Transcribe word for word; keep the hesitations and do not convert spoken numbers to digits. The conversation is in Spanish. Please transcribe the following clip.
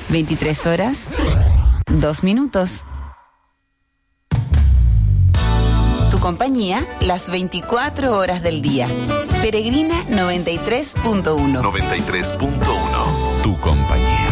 veintitrés horas, dos minutos. Tu compañía, las veinticuatro horas del día. Peregrina noventa y tres punto uno. noventa y tres punto uno. Tu compañía.